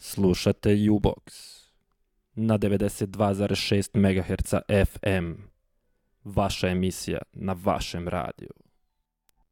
Slušate U-Box na 92,6 MHz FM. Vaša emisija na vašem radiju.